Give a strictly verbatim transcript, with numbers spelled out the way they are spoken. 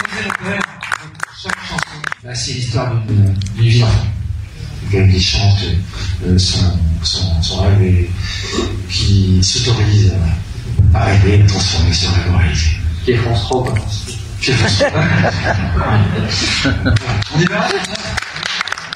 chaque chanson, bah, c'est l'histoire d'une vie d'enfant. Quelqu'un qui chante euh, son, son, son rêve et qui s'autorise à, à rêver, à transformer son rêve en réalité. Qui est France trois, quoi. Qui est France trois. On y va?